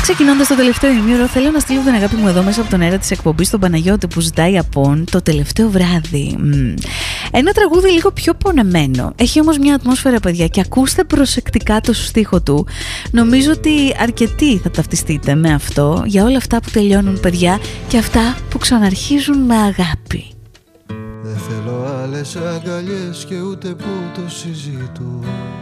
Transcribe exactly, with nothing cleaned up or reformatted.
Ξεκινώντας το τελευταίο ημίωρο, θέλω να στείλω την αγάπη μου εδώ μέσα από τον αέρα της εκπομπής στον Παναγιώτη που ζητάει απόν το τελευταίο βράδυ. Mm. Ένα τραγούδι λίγο πιο πονεμένο. Έχει όμως μια ατμόσφαιρα, παιδιά, και ακούστε προσεκτικά το στίχο του. Νομίζω ότι αρκετοί θα ταυτιστείτε με αυτό, για όλα αυτά που τελειώνουν, παιδιά, και αυτά που ξαναρχίζουν με αγάπη. Δεν θέλω άλλες αγκαλιές και ούτε που το συζητώ.